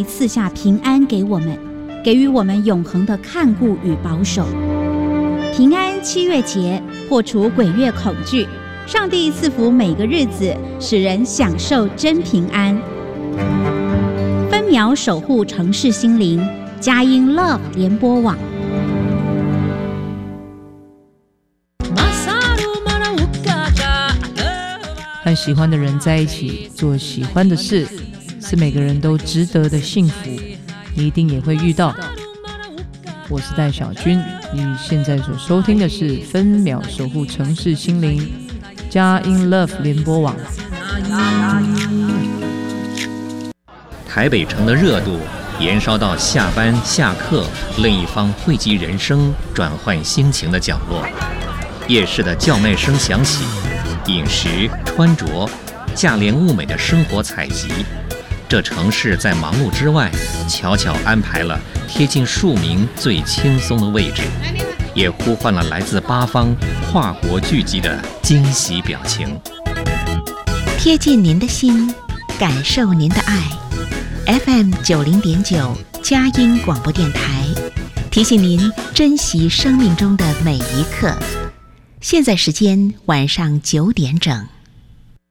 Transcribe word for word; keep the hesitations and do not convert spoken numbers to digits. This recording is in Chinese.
帝赐下平安给我们，给予我们永恒的看顾与保守。平安七月节破除鬼月恐惧，上帝赐福每个日子，使人享受真平安。分秒守护城市心灵，佳音 Love 联播网。 和喜欢的人在一起，做喜欢的事，是每个人都值得的幸福，你一定也会遇到。我是戴小军，你现在所收听的是分秒守护城市心灵佳音 Love 联播网。 台北城的热度延烧到下班下课另一方汇集人生转换心情的角落，夜市的叫卖声响起，饮食穿着价廉物美的生活采集，这城市在忙碌之外悄悄安排了贴近庶民最轻松的位置，也呼唤了来自八方跨国聚集的惊喜表情。 贴近您的心，感受您的爱。 F M 九零点九佳音广播电台提醒您珍惜生命中的每一刻。现在时间晚上九点整。